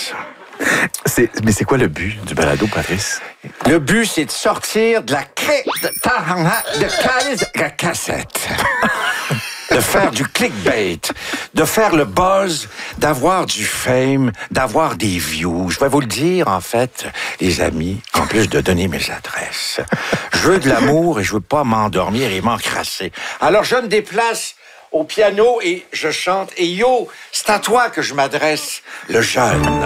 adresse. Mais c'est quoi le but du balado, Patrice? Le but, c'est de sortir de la cassette. De faire du clickbait, de faire le buzz, d'avoir du fame, d'avoir des views. Je vais vous le dire, en fait, les amis, en plus de donner mes adresses. Je veux de l'amour et je veux pas m'endormir et m'encrasser. Alors, je me déplace au piano et je chante. Et yo, c'est à toi que je m'adresse, le jeune.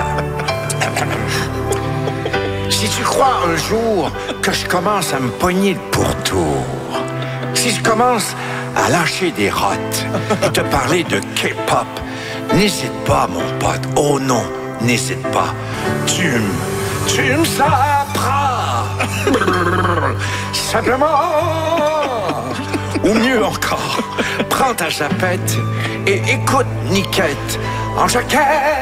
Si tu crois un jour que je commence à me pogner le pourtour, si je commence à lâcher des rottes et te parler de K-pop, n'hésite pas, mon pote. Oh non, n'hésite pas. Tu me saperas. Simplement. Ou mieux encore, prends ta japette et écoute Niquette en jaquette.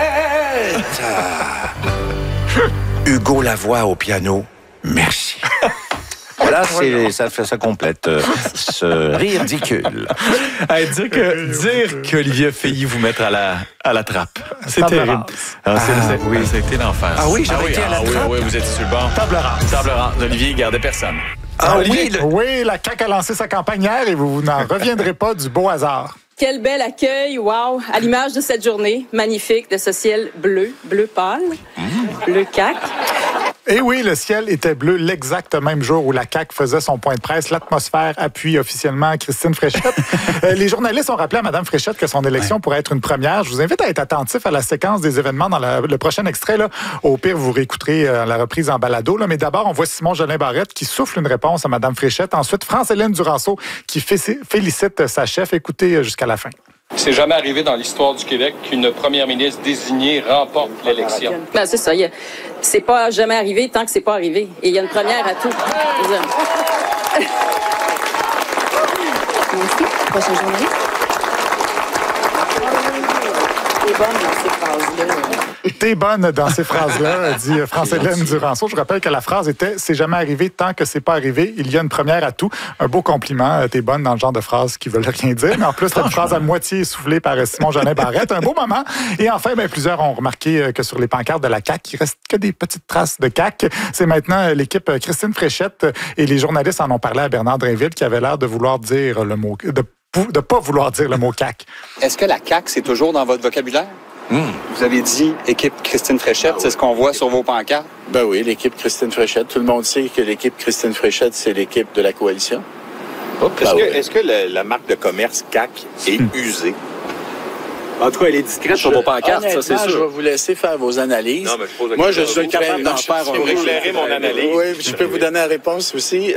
Hugo Lavoie au piano, merci. Là, ça complète ce rire ridicule. Dire qu'Olivier a failli vous mettre à la trappe. C'est terrible. Oui, ça a été l'enfer. Ah oui, j'avais été à la trappe. Oui, vous étiez sur le banc. Table rase. Table rase. Olivier, gardez personne. Oui, la CAQ a lancé sa campagne hier et vous n'en reviendrez pas du beau hasard. Quel bel accueil, wow, à l'image de cette journée magnifique de ce ciel bleu pâle, bleu CAQ. Et oui, le ciel était bleu l'exact même jour où la CAQ faisait son point de presse. L'atmosphère appuie officiellement Christine Fréchette. Les journalistes ont rappelé à Mme Fréchette que son élection pourrait être une première. Je vous invite à être attentif à la séquence des événements dans le prochain extrait. Là. Au pire, vous réécouterez la reprise en balado. Là. Mais d'abord, on voit Simon Jolin Barrette qui souffle une réponse à Mme Fréchette. Ensuite, France-Hélène Duranceau qui félicite sa chef. Écoutez jusqu'à la fin. C'est jamais arrivé dans l'histoire du Québec qu'une première ministre désignée remporte l'élection. Ben, c'est ça. C'est pas jamais arrivé tant que c'est pas arrivé. Et il y a une première à tout. Merci. Prochaine journaliste. T'es bonne dans ces phrases-là. T'es bonne dans ces phrases-là, dit France-Hélène Duranceau. Je rappelle que la phrase était « C'est jamais arrivé tant que c'est pas arrivé. Il y a une première à tout. » Un beau compliment. T'es bonne dans le genre de phrases qui veulent rien dire. Mais en plus, cette phrase à moitié essoufflée par Simon Jolin Barrette. Un beau moment. Et enfin, plusieurs ont remarqué que sur les pancartes de la CAQ, il reste que des petites traces de CAQ. C'est maintenant l'équipe Christine Fréchette et les journalistes en ont parlé à Bernard Drinville qui avait l'air de vouloir dire le mot... de pas vouloir dire le mot CAQ. Est-ce que la CAQ, c'est toujours dans votre vocabulaire? Vous avez dit équipe Christine Fréchette, c'est ce qu'on voit sur vos pancartes? Ben oui, l'équipe Christine Fréchette. Tout le monde sait que l'équipe Christine Fréchette, c'est l'équipe de la coalition. Est-ce que la marque de commerce CAQ est usée? En tout cas, elle est discrète sur vos pancartes, ça c'est sûr. Je vais vous laisser faire vos analyses. Non, mais je pose la Moi, je question. suis capable d'en faire un. Pour éclairer mon analyse. Oui, je peux vous donner la réponse aussi.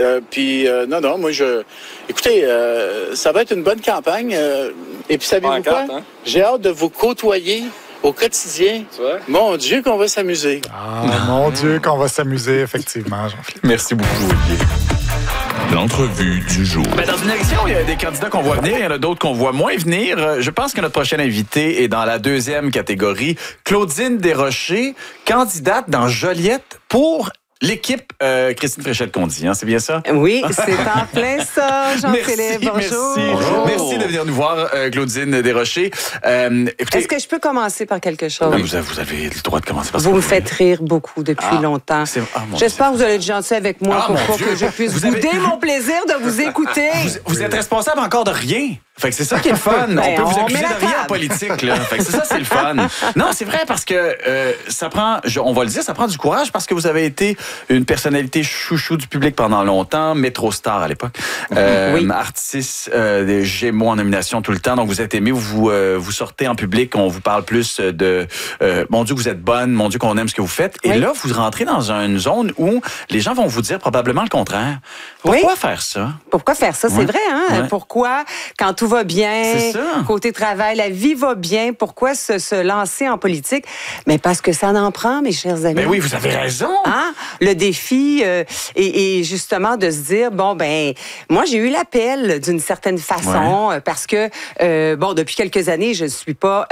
Écoutez, ça va être une bonne campagne. Et puis, savez-vous quoi? Hein? J'ai hâte de vous côtoyer au quotidien. Mon Dieu, qu'on va s'amuser. Mon Dieu, qu'on va s'amuser, effectivement, Jean-Philippe. Merci beaucoup, Olivier. L'entrevue du jour. Dans une élection, il y a des candidats qu'on voit venir, il y en a d'autres qu'on voit moins venir. Je pense que notre prochaine invitée est dans la deuxième catégorie. Claudine Desrochers, candidate dans Joliette pour l'équipe Christine Fréchette qu'on dit, hein, c'est bien ça? Oui, c'est en plein ça, Jean-Philippe. Bonjour. Merci de venir nous voir, Claudine Desrochers. Est-ce que je peux commencer par quelque chose? Vous avez le droit de commencer par ça. Vous me faites rire beaucoup depuis longtemps. J'espère que vous allez être gentil avec moi pour pas que je puisse bouder mon plaisir de vous écouter. Vous êtes responsable encore de rien. Fait que c'est ça qui est le fun. On peut vous accuser de rien en politique, là. Fait que c'est le fun. Non, c'est vrai parce que ça prend, on va le dire, ça prend du courage parce que vous avez été une personnalité chouchou du public pendant longtemps, métro star à l'époque, artiste des Gémeaux en nomination tout le temps. Donc vous êtes aimé, vous sortez en public, on vous parle plus de mon Dieu, vous êtes bonne, mon Dieu, qu'on aime ce que vous faites. Et là, vous rentrez dans une zone où les gens vont vous dire probablement le contraire. Pourquoi faire ça? Pourquoi faire ça? C'est vrai, hein? Pourquoi, quand tout va bien, côté travail, la vie va bien, pourquoi se lancer en politique? Mais parce que ça en prend, mes chers amis. Mais oui, vous avez raison. Hein? le défi et justement de se dire, bon, ben moi, j'ai eu l'appel d'une certaine façon parce que, depuis quelques années, je suis pas,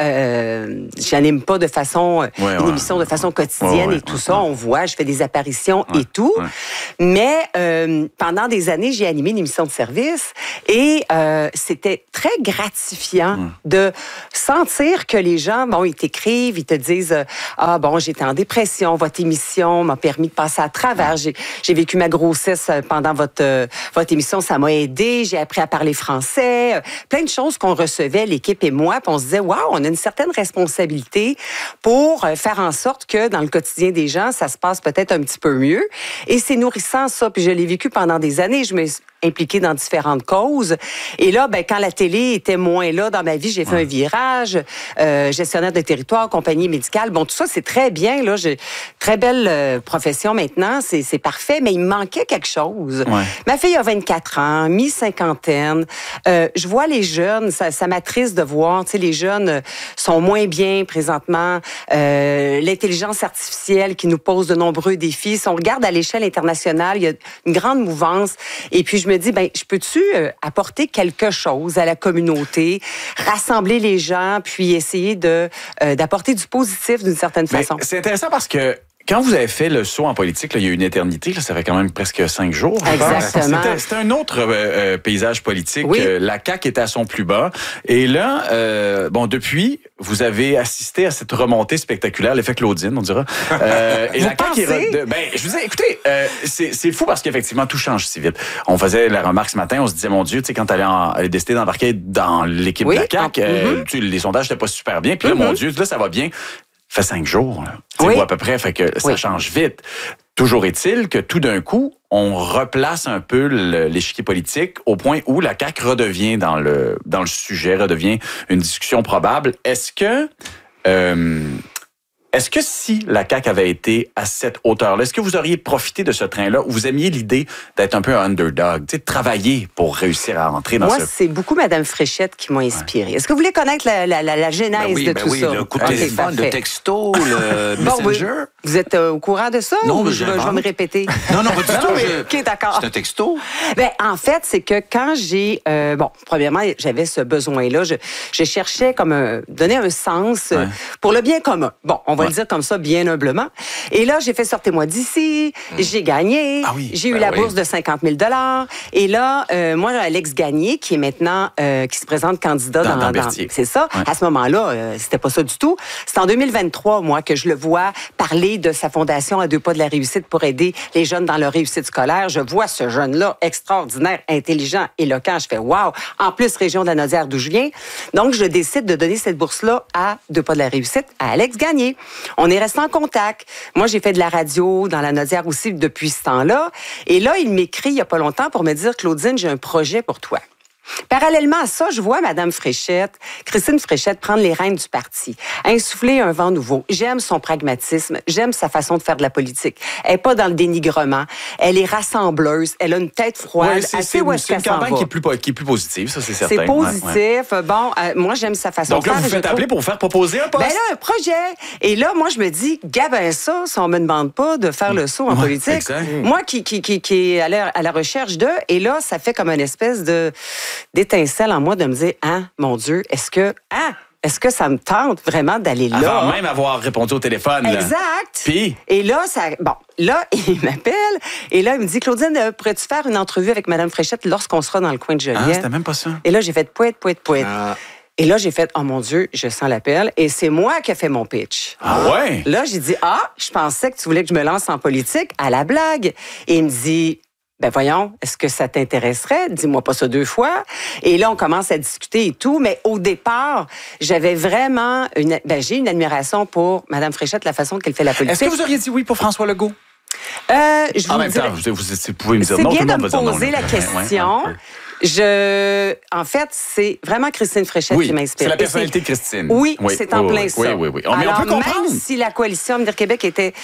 j'anime pas de façon, une émission de façon quotidienne et tout ça. On voit, je fais des apparitions et tout. Mais pendant des années, j'ai animé une émission de service et c'était très gratifiant de sentir que les gens, ils t'écrivent, ils te disent j'étais en dépression, votre émission m'a permis de passer à travers. J'ai vécu ma grossesse pendant votre émission, ça m'a aidé, j'ai appris à parler français, plein de choses qu'on recevait, l'équipe et moi, puis on se disait, on a une certaine responsabilité pour faire en sorte que dans le quotidien des gens, ça se passe peut-être un petit peu mieux. Et c'est nourrissant, ça, puis je l'ai vécu pendant des années, je me suis impliquée dans différentes causes. Et là, quand la télé était moins là dans ma vie, j'ai fait un virage, gestionnaire de territoire, compagnie médicale. Bon, tout ça, c'est très bien, là. J'ai très belle profession maintenant, c'est parfait, mais il me manquait quelque chose. Ma fille a 24 ans, mi-cinquantaine. Je vois les jeunes, ça m'attriste de voir, tu sais, les jeunes sont moins bien présentement. L'intelligence artificielle qui nous pose de nombreux défis. Si on regarde à l'échelle internationale, il y a une grande mouvance. Et puis, je me dis, je peux-tu apporter quelque chose à la communauté, rassembler les gens, puis essayer d'apporter du positif d'une certaine façon? C'est intéressant parce que quand vous avez fait le saut en politique, là, il y a une éternité, là, ça fait quand même presque 5 jours. Exactement. C'était un autre paysage politique. La CAQ était à son plus bas. Et là, depuis, vous avez assisté à cette remontée spectaculaire, l'effet Claudine, on dira. Et la CAQ je vous dis, écoutez, c'est fou parce qu'effectivement, tout change si vite. On faisait la remarque ce matin, on se disait, mon Dieu, tu sais, quand elle a décidé d'embarquer dans l'équipe de la CAQ, les sondages n'étaient pas super bien. Puis là, mon Dieu, là, ça va bien. Fait 5 jours, là. Ou à peu près, fait que ça change vite. Toujours est-il que tout d'un coup, on replace un peu l'échiquier politique au point où la CAQ redevient dans le sujet, redevient une discussion probable. Est-ce que si la CAQ avait été à cette hauteur-là, est-ce que vous auriez profité de ce train-là ou vous aimiez l'idée d'être un peu un underdog, de travailler pour réussir à entrer dans Moi, c'est beaucoup Mme Fréchette qui m'a inspirée. Est-ce que vous voulez connaître la genèse de tout ça? Le coup de téléphone, le texto, le Messenger. Vous êtes au courant de ça? Non, je vais me répéter. Non, pas du tout. OK, d'accord. C'est un texto? En fait, c'est que quand j'ai... premièrement, j'avais ce besoin-là. Je cherchais donner un sens pour le bien commun. Bon, on va le dire comme ça, bien humblement. Et là, j'ai fait Sortez-moi d'ici. J'ai gagné. J'ai eu la bourse de 50 000 $. Et là, moi, Alex Gagné, qui est maintenant, qui se présente candidat dans Berthier. C'est ça. À ce moment-là, c'était pas ça du tout. C'est en 2023, moi, que je le vois parler de sa fondation à 2 pas de la réussite pour aider les jeunes dans leur réussite scolaire. Je vois ce jeune-là extraordinaire, intelligent, éloquent. Je fais wow. En plus, région de la Naudière d'où je viens. Donc, je décide de donner cette bourse-là à 2 pas de la réussite à Alex Gagné. On est resté en contact. Moi, j'ai fait de la radio dans la Naudière aussi depuis ce temps-là. Et là, il m'écrit il n'y a pas longtemps pour me dire, Claudine, j'ai un projet pour toi. Parallèlement à ça, je vois Mme Fréchette, Christine Fréchette, prendre les rênes du parti, insuffler un vent nouveau. J'aime son pragmatisme, j'aime sa façon de faire de la politique. Elle n'est pas dans le dénigrement, elle est rassembleuse, elle a une tête froide. C'est une campagne qui est plus positive, ça c'est certain. C'est positif. Bon, moi j'aime sa façon de faire. Donc là, vous faites appeler pour vous faire proposer un poste? Un projet. Et là, moi je me dis, ça, si on me demande pas de faire le saut en politique. Exact. Moi qui est à la recherche de, et là, ça fait comme une espèce d'étincelle en moi de me dire, mon Dieu, est-ce que ça me tente vraiment d'aller là? Avant même avoir répondu au téléphone. Exact. Puis? Et là, là, il m'appelle. Et là, il me dit, Claudine, pourrais-tu faire une entrevue avec Mme Fréchette lorsqu'on sera dans le coin de Joliette? C'était même pas ça. Et là, j'ai fait poète. Et là, j'ai fait, oh mon Dieu, je sens l'appel. Et c'est moi qui ai fait mon pitch. Ah ouais? Là, j'ai dit, je pensais que tu voulais que je me lance en politique à la blague. Et il me dit, voyons, est-ce que ça t'intéresserait? Dis-moi pas ça 2 fois. Et là, on commence à discuter et tout. Mais au départ, j'avais vraiment j'ai une admiration pour Mme Fréchette, la façon qu'elle fait la politique. Est-ce que vous auriez dit oui pour François Legault? En même temps, vous pouvez me dire non. C'est bien de me poser la question. En fait, c'est vraiment Christine Fréchette qui m'inspire. C'est la personnalité de Christine. Oui, c'est en plein ça. Oui. Mais on peut comprendre. Même si la coalition Avenir Québec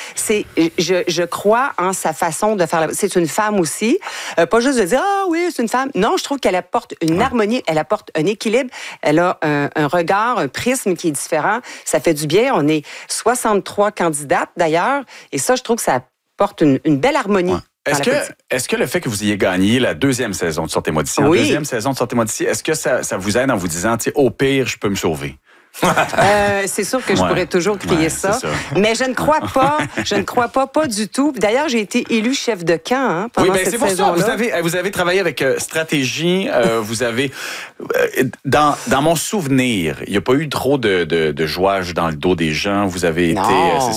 je crois en sa façon de faire. C'est une femme aussi. Pas juste de dire, c'est une femme. Non, je trouve qu'elle apporte une harmonie, elle apporte un équilibre. Elle a un regard, un prisme qui est différent. Ça fait du bien. On est 63 candidates, d'ailleurs. Et ça, je trouve que ça porte une belle harmonie. Ouais. Est-ce que le fait que vous ayez gagné la 2e saison de Sortez-moi d'ici, en 2e saison de Sortez-moi d'ici, est-ce que ça vous aide en vous disant, au pire, je peux me sauver? C'est sûr que je pourrais toujours crier ça. Mais je ne crois pas du tout. D'ailleurs, j'ai été élue chef de camp pendant cette saison-là. Ça. Vous avez travaillé avec stratégie. Vous avez, dans mon souvenir, il n'y a pas eu trop de jouage dans le dos des gens. Vous avez été